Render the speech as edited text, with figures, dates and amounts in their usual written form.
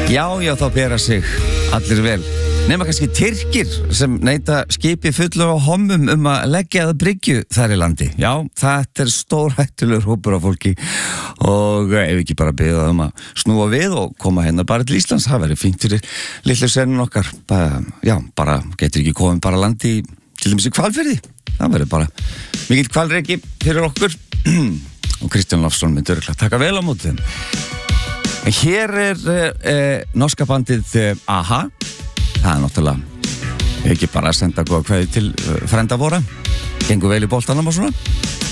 Já, þá bera sig allir vel. Nema kannski Tyrkir sem neita skipi fullu á hommum að leggja að bryggju þar í landi. Já, þetta stórhættulegur hópur af fólki og ef ekki bara beða að snúa við og koma hérna bara til Íslands, það verður fínt fyrir litlu sennun okkar. Bara getur ekki komið bara landi til dæmis í Hvalfirði. Það verður bara mikill hvalreki fyrir okkur og Kristján Lofsson myndi örugglega taka vel á móti þeim. Hér norska bandið AHA. Það náttúrulega ekki bara að senda góða kveðju til frænda vora. Gengur vel í boltanum og svona.